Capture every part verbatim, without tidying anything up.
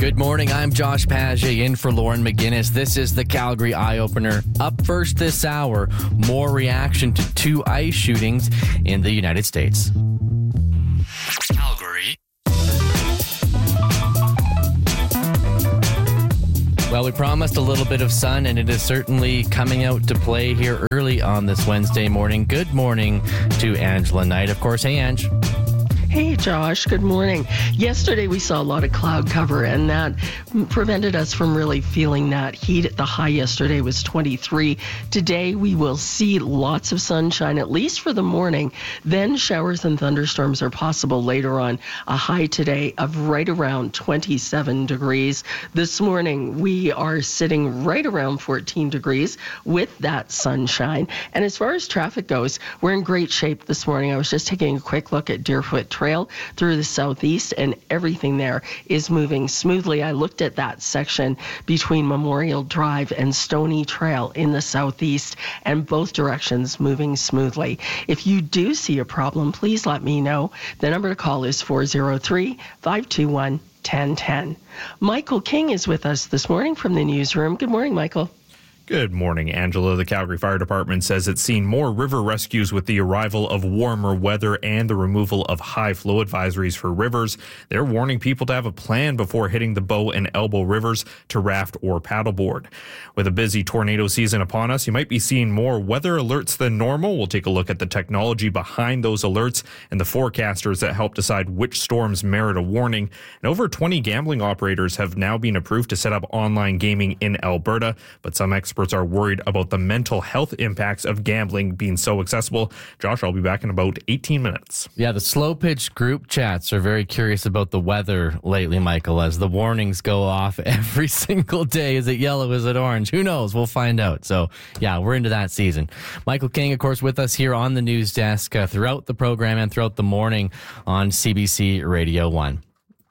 Good morning, I'm Josh Paget in for Lauren McGinnis. This is the Calgary Eye Opener. Up first this hour, more reaction to two ICE shootings in the United States. Calgary. Well, we promised a little bit of sun, and it is certainly coming out to play here early on this Wednesday morning. Good morning to Angela Knight. Of course, hey, Ange. Hey, Josh. Good morning. Yesterday, we saw a lot of cloud cover, and that prevented us from really feeling that heat. The high yesterday was twenty-three. Today, we will see lots of sunshine, at least for the morning. Then showers and thunderstorms are possible later on. A high today of right around twenty-seven degrees. This morning, we are sitting right around fourteen degrees with that sunshine. And as far as traffic goes, we're in great shape this morning. I was just taking a quick look at Deerfoot Trail through the southeast, and everything there is moving smoothly. I looked at that section between Memorial Drive and Stony Trail in the southeast, and both directions moving smoothly. If you do see a problem, please let me know. The number to call is four oh three, five two one, one oh one oh. Michael King is with us this morning from the newsroom. Good morning, Michael. Good morning, Angela. The Calgary Fire Department says it's seen more river rescues with the arrival of warmer weather and the removal of high flow advisories for rivers. They're warning people to have a plan before hitting the Bow and Elbow rivers to raft or paddleboard. With a busy tornado season upon us, you might be seeing more weather alerts than normal. We'll take a look at the technology behind those alerts and the forecasters that help decide which storms merit a warning. And over twenty gambling operators have now been approved to set up online gaming in Alberta, but some experts Experts are worried about the mental health impacts of gambling being so accessible. Josh, I'll be back in about eighteen minutes. Yeah, the slow pitch group chats are very curious about the weather lately, Michael, as the warnings go off every single day. Is it yellow? Is it orange? Who knows? We'll find out. So, yeah, we're into that season. Michael King, of course, with us here on the news desk uh, throughout the program and throughout the morning on C B C Radio one.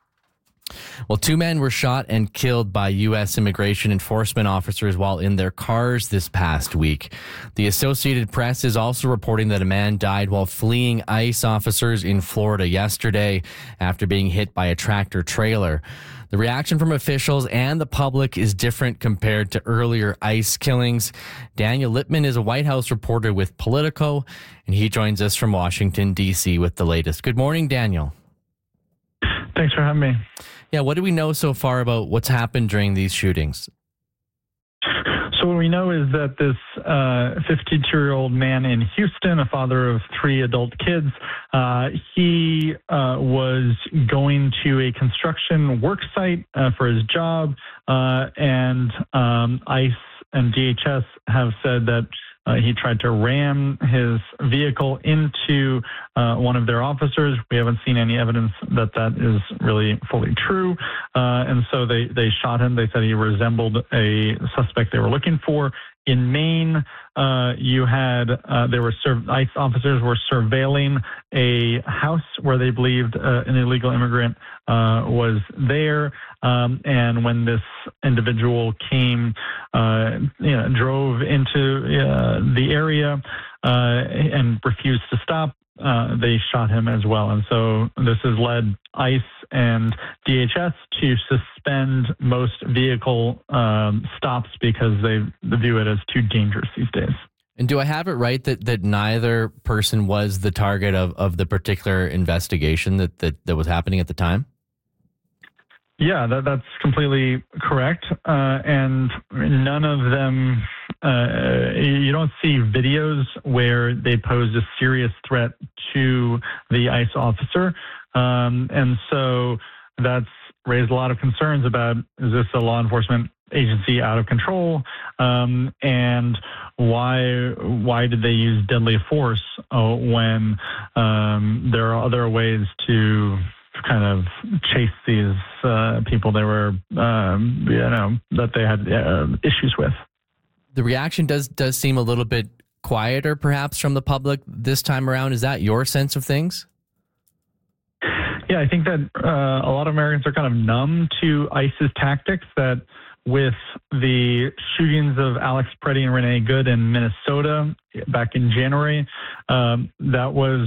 Well, two men were shot and killed by U S immigration enforcement officers while in their cars this past week. The Associated Press is also reporting that a man died while fleeing ICE officers in Florida yesterday after being hit by a tractor trailer. The reaction from officials and the public is different compared to earlier ICE killings. Daniel Lippman is a White House reporter with Politico, and he joins us from Washington, D C with the latest. Good morning, Daniel. Thanks for having me. Yeah, what do we know so far about what's happened during these shootings? So what we know is that this uh, fifty-two-year-old man in Houston, a father of three adult kids, uh, he uh, was going to a construction work site uh, for his job, uh, and um, ICE and D H S have said that Uh, he tried to ram his vehicle into uh, one of their officers. We haven't seen any evidence that that is really fully true. Uh, and so they, they shot him. They said he resembled a suspect they were looking for. In Maine, uh, you had, uh, there were sur- ICE officers were surveilling a house where they believed uh, an illegal immigrant uh, was there. Um, and when this individual came, uh, you know, drove into uh, the area uh, and refused to stop, uh, they shot him as well. And so this has led ICE and D H S to suspend most vehicle um, stops because they, they view it as too dangerous these days. And do I have it right that, that neither person was the target of, of the particular investigation that, that, that was happening at the time? Yeah, that, that's completely correct. Uh, and none of them, uh, you don't see videos where they pose a serious threat to the ICE officer. Um, and so that's raised a lot of concerns about, is this a law enforcement agency out of control? Um, and why why did they use deadly force uh, when um, there are other ways to kind of chase these uh, people they were, um, you know, that they had uh, issues with? The reaction does does seem a little bit quieter, perhaps, from the public this time around. Is that your sense of things? Yeah, I think that uh, a lot of Americans are kind of numb to ICE's tactics, that with the shootings of Alex Preddy and Renee Good in Minnesota back in January, um, that was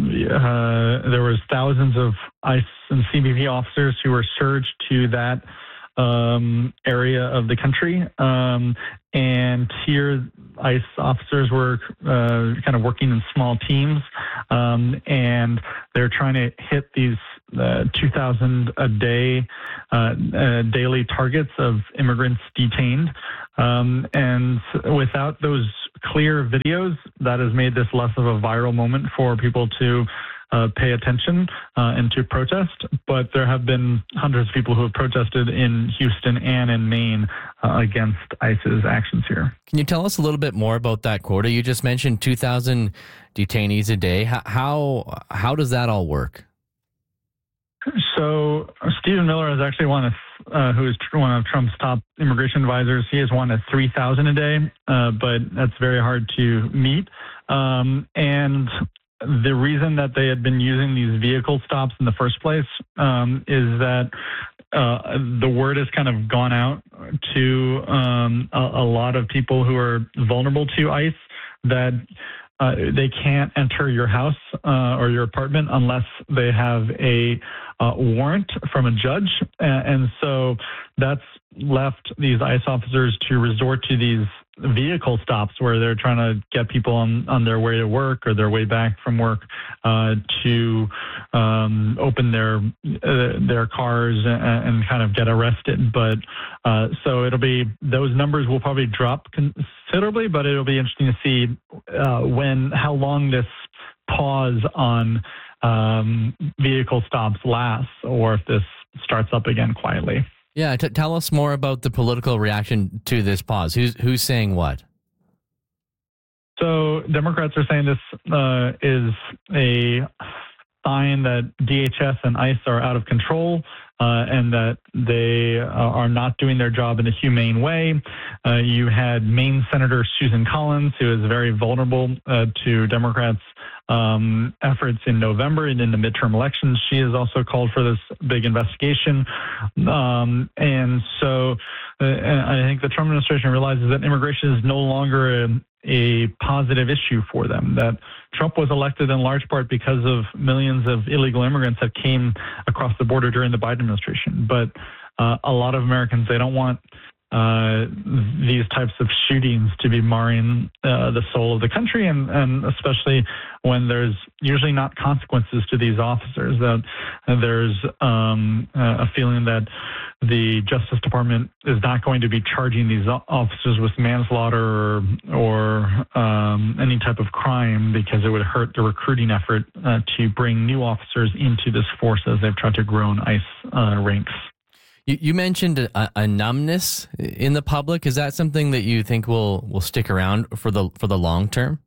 uh, there was thousands of ICE and C B P officers who were surged to that um, area of the country. Um, and here, ICE officers were uh, kind of working in small teams, um, and they're trying to hit these uh, two thousand a day uh, uh, daily targets of immigrants detained. Um, and without those clear videos, that has made this less of a viral moment for people to uh, pay attention uh, and to protest. But there have been hundreds of people who have protested in Houston and in Maine uh, against ICE's actions here. Can you tell us a little bit more about that quota? You just mentioned two thousand detainees a day. How, how, how does that all work? So Stephen Miller is actually one of uh, who is one of Trump's top immigration advisors. He has one at three thousand a day, uh, but that's very hard to meet. Um, and the reason that they had been using these vehicle stops in the first place um, is that uh, the word has kind of gone out to um, a, a lot of people who are vulnerable to ICE that uh, they can't enter your house uh, or your apartment unless they have a uh, warrant from a judge. And, and so that's left these ICE officers to resort to these vehicle stops where they're trying to get people on, on their way to work or their way back from work uh, to um, open their uh, their cars and, and kind of get arrested. But uh, so it'll be, those numbers will probably drop considerably, but it'll be interesting to see uh, when, how long this pause on um, vehicle stops lasts, or if this starts up again quietly. Yeah, t- tell us more about the political reaction to this pause. Who's who's saying what? So Democrats are saying this uh, is a sign that D H S and ICE are out of control uh, and that they uh, are not doing their job in a humane way. Uh, you had Maine Senator Susan Collins, who is very vulnerable uh, to Democrats' Um, efforts in November and in the midterm elections. She has also called for this big investigation. Um, and so uh, I think the Trump administration realizes that immigration is no longer a, a positive issue for them, that Trump was elected in large part because of millions of illegal immigrants that came across the border during the Biden administration. But uh, a lot of Americans, they don't want Uh, these types of shootings to be marring uh, the soul of the country, and, and especially when there's usually not consequences to these officers. That uh, there's um, a feeling that the Justice Department is not going to be charging these officers with manslaughter or, or um, any type of crime, because it would hurt the recruiting effort uh, to bring new officers into this force as they've tried to grow in ICE uh, ranks. You mentioned a, a numbness in the public. Is that something that you think will will stick around for the for the long term?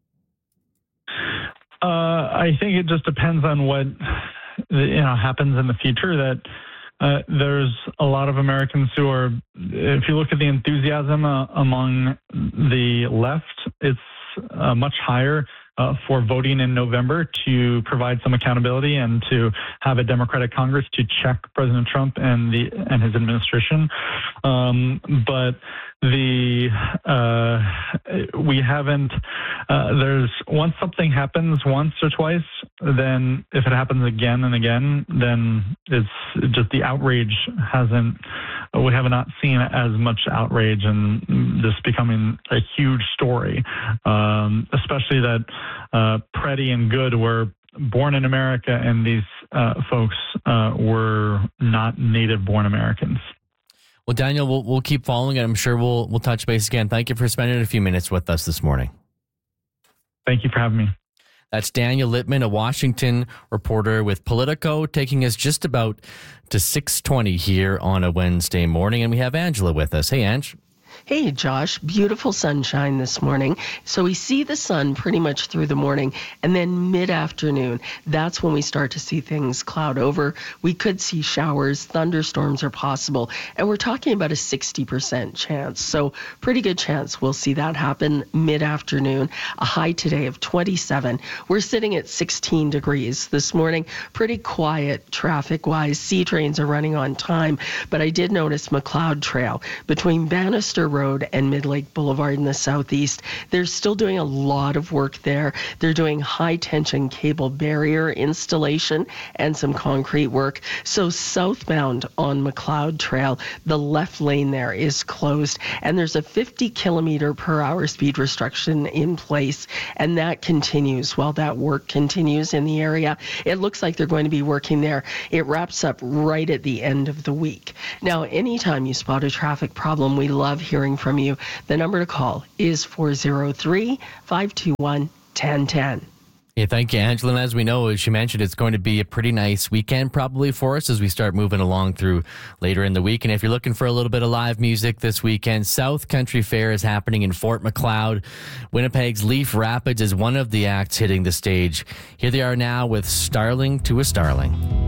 Uh, I think it just depends on what you know happens in the future. That uh, there's a lot of Americans who are, if you look at the enthusiasm uh, among the left, it's uh, much higher Uh, for voting in November to provide some accountability and to have a Democratic Congress to check President Trump and the and his administration. Um, but the uh, we haven't. Uh, there's once something happens once or twice, then if it happens again and again, then it's just the outrage hasn't. We have not seen as much outrage and this becoming a huge story, um, especially that uh, Preddy and Good were born in America, and these uh, folks uh, were not native-born Americans. Well, Daniel, we'll, we'll keep following it. I'm sure we'll we'll touch base again. Thank you for spending a few minutes with us this morning. Thank you for having me. That's Daniel Littman, a Washington reporter with Politico, taking us just about to six twenty here on a Wednesday morning. And we have Angela with us. Hey, Ange. Hey, Josh. Beautiful sunshine this morning. So we see the sun pretty much through the morning, and then mid-afternoon, that's when we start to see things cloud over. We could see showers, thunderstorms are possible, and we're talking about a sixty percent chance. So pretty good chance we'll see that happen mid-afternoon. A high today of twenty-seven. We're sitting at sixteen degrees this morning. Pretty quiet traffic-wise. C trains are running on time, but I did notice McLeod Trail between Bannister Webster Road and Mid-Lake Boulevard in the southeast. They're still doing a lot of work there. They're doing high-tension cable barrier installation and some concrete work. So southbound on McLeod Trail, the left lane there is closed, and there's a fifty kilometer per hour speed restriction in place, and that continues while that work continues in the area. It looks like they're going to be working there. It wraps up right at the end of the week. Now, anytime you spot a traffic problem, we love hearing from you. The number to call is four oh three, five two one, one oh one oh. Yeah, thank you, Angela. And as we know, as she mentioned, it's going to be a pretty nice weekend probably for us as we start moving along through later in the week. And if you're looking for a little bit of live music this weekend, South Country Fair is happening in Fort Macleod. Winnipeg's Leaf Rapids is one of the acts hitting the stage. Here they are now with Starling to a Starling.